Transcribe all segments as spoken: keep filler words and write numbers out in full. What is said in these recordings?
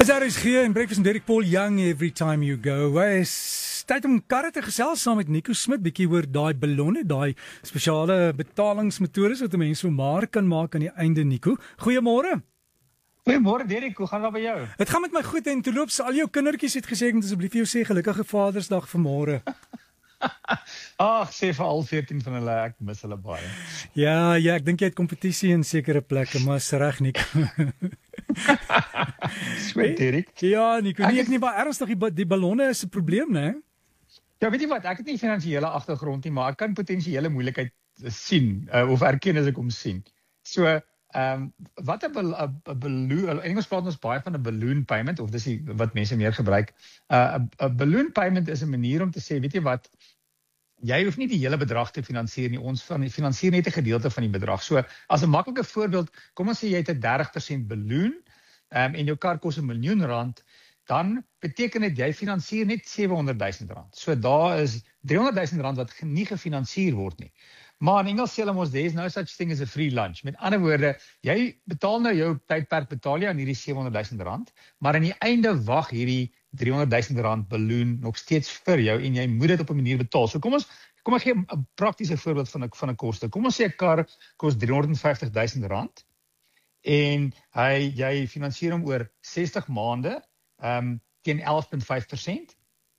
Dis R S G en Breakfast met Derek Paul Young every time you go. Hy is tyd om karre te gesels saam met Nico Smit, bietjie oor daai ballonne, daai spesiale betalingsmetodes wat 'n mens so maar kan maak aan die einde, Nico. Goeiemôre. Goeiemôre Derek, hoe gaan dit by jou? Dit gaan met my goed en terloops al jou kindertjies het gesê ek moet asseblief vir jou sê gelukkige Vadersdag vanmôre. Ag, sê vir al veertien van hulle, ek mis hulle baie. Ja, ja, ek dink jy het kompetisie in sekere plekke, maar is reg, Nico. Sweet Derek. Ja, Nico, nee, ek nie baie ernstig, die, die ballonne is 'n probleem, né? Ja, weet jy wat, ek het nie finansiële agtergrond nie, maar ek kan potensiële moeilikheid sien uh, of erken as ek hom sien. So, ehm um, wat 'n balloon, in Engels praat ons baie van 'n balloon payment of dis die, wat mense meer gebruik. 'n uh, 'n balloon payment is 'n manier om te sê, weet jy wat, jy hoef nie die hele bedrag te finansier nie, ons finansier net 'n gedeelte van die bedrag. So, as 'n maklike voorbeeld, kom ons sê jy het 'n dertig persent balloon um, en jou kar kos 'n miljoen rand, dan beteken dit jy finansier net sewe honderd duisend rand. So daar is driehonderd duisend rand wat nie gefinansier word nie. Maar in Engels sê hulle mos there's no such thing as a free lunch. Met ander woorde, jy betaal nou jou tydperk betaal jy aan hierdie sewe honderd duisend rand, maar aan die einde wag hierdie driehonderd duisend rand balloon nog steeds vir jou en jy moet dit op 'n manier betaal. So kom ons kom ek gee 'n praktiese voorbeeld van 'n van 'n koste. Kom ons sê 'n kar kos driehonderd vyftig duisend rand en hy jy finansier hom oor sestig maande um teen elf komma vyf persent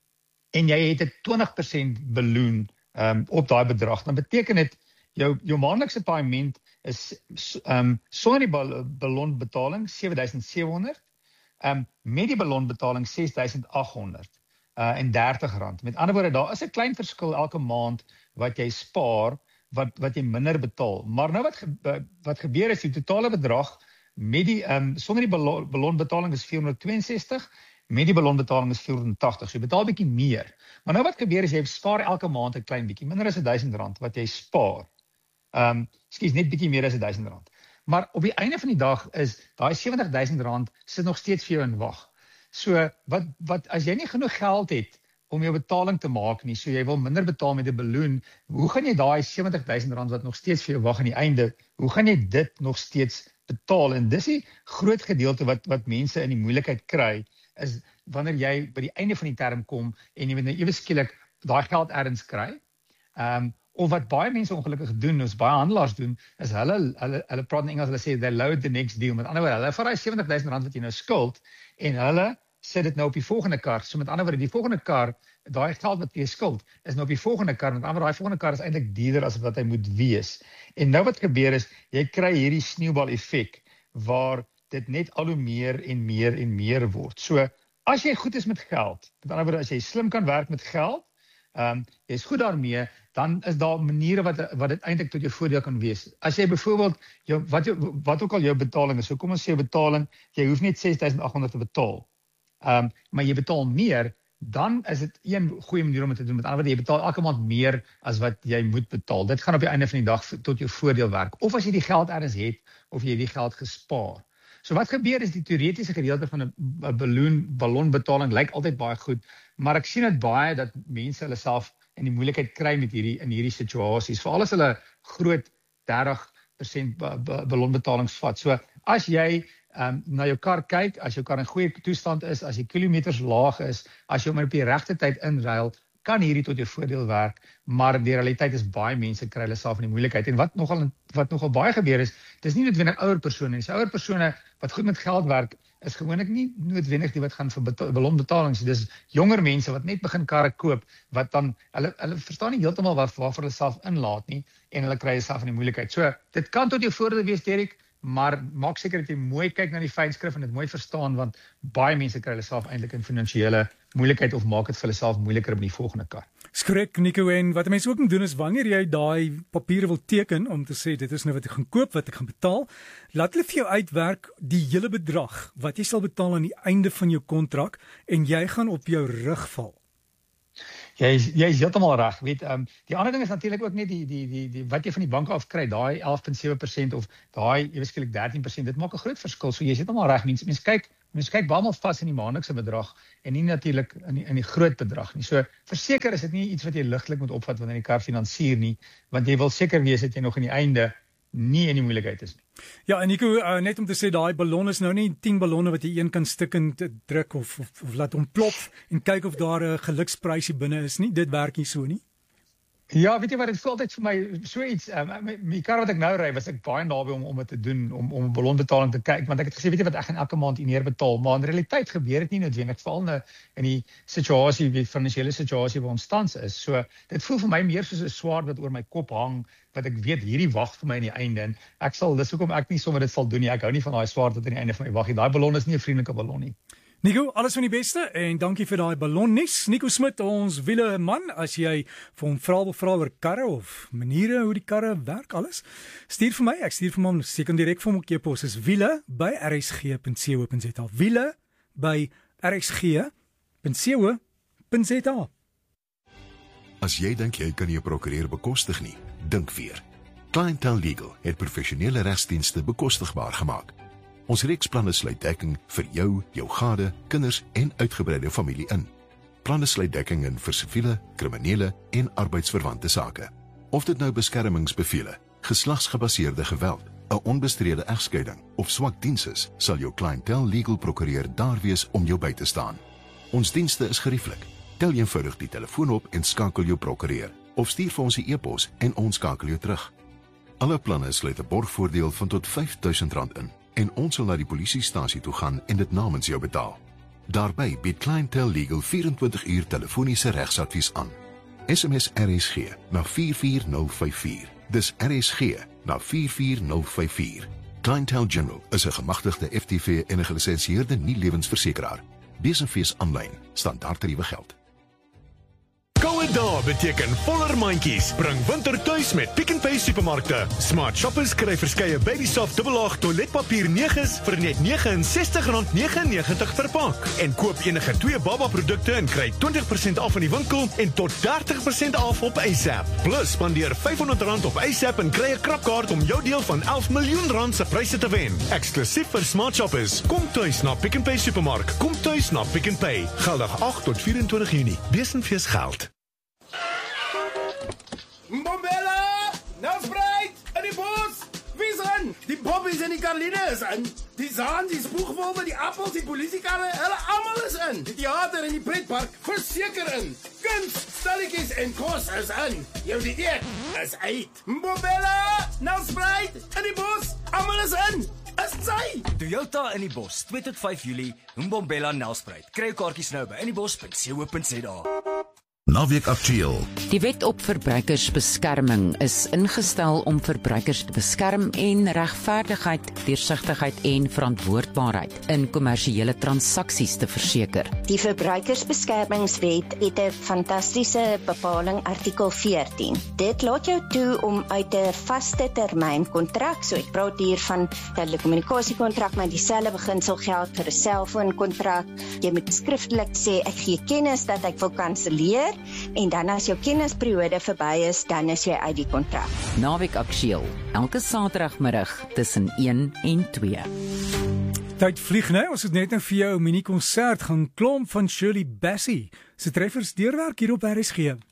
en jy het 'n twintig persent balloon um op daai bedrag. Dan beteken dit jou jou maandelikse paaiement is um sonder die ballonbetaling sewe duisend sewe honderd. Um, met die ballonbetaling ses duisend agt honderd uh, en dertig rand. Met ander woorde, daar is 'n klein verskil elke maand wat jy spaar, wat wat jy minder betaal. Maar nou wat ge, wat gebeur is die totale bedrag met die um, sonder die ballon, ballonbetaling is vierhonderd twee en sestig, met die ballonbetaling is vierhonderd tagtig. So jy betaal 'n bietjie meer. Maar nou wat gebeur is jy spaar elke maand 'n klein bietjie, minder as duisend rand wat jy spaar. Ehm, um, skus net bietjie meer as duisend rand. Maar op die einde van die dag is daai sewentig duisend rand sit nog steeds vir jou in wag. So wat wat as jy nie genoeg geld het om jou betaling te maak nie, so jy wil minder betaal met 'n balloon, hoe gaan jy daai sewentig duisend rand wat nog steeds vir jou wag aan die einde, hoe gaan jy dit nog steeds betaal? En dis die groot gedeelte wat wat mense in die moeilikheid kry, is wanneer jy by die einde van die term kom en jy weet nou ewe skielik daai geld ergens kry. Ehm um, Of wat baie mense ongelukkig doen, ons baie handelaars doen, is hulle hulle hulle praat in Engels, hulle sê they load the next deal. Met ander woorde, hulle vat daai sewentig duisend rand wat jy nou skuld en hulle sit dit nou op die volgende kar. So met ander woorde, die volgende kar, daai geld wat jy skuld, is nou op die volgende kar. Met ander woorde, daai volgende kar is eintlik duurder as wat hy moet wees. En nou wat gebeur is, jy kry hierdie sneeubal effek waar dit net al hoe meer en meer en meer word. So as jy goed is met geld, met ander woorde, as jy slim kan werk met geld, ehm um, jy is goed daarmee, dan is daar maniere wat wat dit eintlik tot jou voordeel kan wees. As jy byvoorbeeld jou wat jou, wat ook al jou betaling is, so kom ons sê betaling, jy hoef net ses duisend agt honderd te betaal. Ehm um, maar jy betaal meer, dan is dit een goeie manier om dit te doen. Met ander woorde, jy betaal elke maand meer as wat jy moet betaal. Dit gaan op die einde van die dag tot jou voordeel werk. Of as jy die geld ergens het of jy die geld gespaar. So wat gebeur is die teoretiese gedeelte van 'n balloon ballonbetaling lyk altyd baie goed, maar ek sien dit baie dat mense hulle self in die moeilikheid kry met hierdie in hierdie situasies. Veral as hulle groot dertig persent ballonbetalings vat. So as jy um, na jou kar kyk, as jou kar in goeie toestand is, as die kilometers laag is, as jy hom op die regte tyd inruil, kan hierdie tot jou voordeel werk, maar die realiteit is baie mense kry hulle self in die moeilikheid. En wat nogal wat nogal baie gebeur is, dis nie noodwendig ouer persone nie. Dis ouer persone wat goed met geld werk, is gewoonlik nie noodwendig die wat gaan vir ballonbetalings. Dis jonger mense wat net begin karre koop, wat dan hulle hulle verstaan nie heeltemal waar waarvoor hulle self inlaat nie en hulle kry self in die moeilikheid. So dit kan tot jou voordeel wees, Derek, maar maak seker dat jy mooi kyk na die fynskrif en dit mooi verstaan, want baie mense kry hulle self eintlik in finansiële moeilikheid of maak dit vir hulle self moeiliker by die volgende kar. Skrek, Nico, en wat mense ook moet doen is wanneer jy daai papiere wil teken om te sê dit is nou wat ek gaan koop, wat ek gaan betaal, laat hulle vir jou uitwerk die hele bedrag wat jy sal betaal aan die einde van jou kontrak en jy gaan op jou rug val. Jy is, jy is heeltemal reg, weet, um, die ander ding is natuurlik ook net die, die, die, die, wat jy van die banke af kry, daai elf komma sewe persent of daai eweskielik dertien persent, dit maak 'n groot verskil, so jy is heeltemal reg, mense, mense kyk, mense kyk baie maal vas in die maandelikse bedrag, en nie natuurlik in die, in die groot bedrag nie, so verseker is dit nie iets wat jy ligtelik moet opvat wanneer jy die kar finansier nie, want jy wil seker wees dat jy nog aan die einde nie in die moeilikheid is nie. Ja, en Nico, uh, net om te sê, daai ballon is nou nie tien ballonne wat jy een kan stikkend druk of, of, of laat ontplof en kyk of daar 'n geluksprysie binne is nie. Dit werk nie so nie. Ja, weet jy wat, dit voel altyd vir my so iets, um, my, my kar wat ek nou ry, was ek baie naby om om dit te doen, om om 'n ballonbetaling te kyk, want ek het gesê, weet jy wat, ek gaan elke maand hier betaal, maar in realiteit gebeur dit nie noodwendig, veral in in die situasie, die finansiële situasie waar ons tans is. So dit voel vir my meer soos 'n swaard wat oor my kop hang, wat ek weet hierdie wag vir my aan die einde, en ek sal, dis hoekom ek nie sommer dit sal doen nie. Ek hou nie van daai swaard wat aan die einde van my wag nie. Daai ballon is nie 'n vriendelike ballon nie. Nico, alles van die beste en dankie vir daai ballonnuus. Nico Smit, ons wiele man, as jy vir hom vra wil vra oor karre of maniere hoe die karre werk, alles, stuur vir my, ek stuur vir hom, seker direk vir hom op e-pos, is wiele by r s g punt co punt z a. Wiele by r s g punt co punt z a. As jy dink jy kan jou prokureur bekostig nie, dink weer. Clientele Legal het professionele regsdienste bekostigbaar gemaak. Ons reeksplanne sluit dekking vir jou, jou gade, kinders en uitgebreide familie in. Planne sluit dekking in vir siviele, kriminele en arbeidsverwante sake. Of dit nou beskermingsbevele, geslagsgebaseerde geweld, 'n onbestrede egskeiding of swak diens is, sal jou Clientele Legal prokureur daar wees om jou by te staan. Ons dienste is gerieflik. Tel eenvoudig die telefoon op en skakel jou prokureur, of stuur vir ons 'n e-pos en ons skakel jou terug. Alle planne sluit 'n borgvoordeel van tot vyf duisend rand in. En ons sal na die polisiestasie toe gaan en dit namens jou betaal. Daarby bied Clientele Legal vyf en twintig uur telefoniese regsadvies aan. S M S R S G na vier vier nul vyf vier. Dis R S G na vier vier nul vyf vier. Clientele General is 'n gemagtigde F T V en 'n gelisensieerde nie-lewensversekeraar. Besenfees aanlyn, standaardtariewe geld. Koue dae beteken voller mandjies. Bring winter tuis met Pick n Pay supermarkte. Smart shoppers kry verskeie Babysoft dubbelaag toiletpapier neges vir net R nege en sestig negenennegentig per pak. En koop enige twee baba produkte en kry twintig persent af in die winkel en tot dertig persent af op ASAP. Plus spandeer vyfhonderd rand op ASAP en kry 'n krapkaart om jou deel van elf miljoen rand se pryse te wen. Eksklusief vir smart shoppers. Kom tuis na Pick n Pay supermark. Kom tuis na Pick n Pay. Geldig agt tot vyf en twintig Junie. Besenfees geld. Mbombela! Nelspruit! In die bos! Wie's in? Die Bobbies en die Karline is in. Die Zaan, die Spoegwolwe, die Appels, die polisiekarre, hulle almal is in. Die theater en die pretpark verseker in. Kuns, stalletjies en kos is in. Jou die eet is uit. Mbombela! Nelspruit! In die bos! Almal is in! Is sy! Toyota in die bos, twee tot vyf Julie, Mbombela Nelspruit. Kry jou kaartjies nou by in die bos punt co punt z a. Naweek Aktueel. Die wet op verbruikersbeskerming is ingestel om verbruikers te beskerm en regverdigheid, deursigtigheid en verantwoordbaarheid in kommersiële transaksies te verseker. Die Verbruikersbeskermingswet het 'n fantastiese bepaling, artikel veertien. Dit laat jou toe om uit 'n vaste termyn kontrak, so ek praat hier van 'n telekommunikasiekontrak, maar dieselfde beginsel geld vir 'n selfoonkontrak. Jy moet skriftelik sê ek gee kennis dat ek wil kanselleer. En dan as jou kennisperiode verby is, dan is jy uit die kontrak. Naweek Aktueel, elke Saterdagmiddag tussen een en twee. Tyd vlieg, né? Ons het net nou vir jou 'n mini-konsert gaan klomp van Shirley Bassey se treffers deurwerk hier op R S G.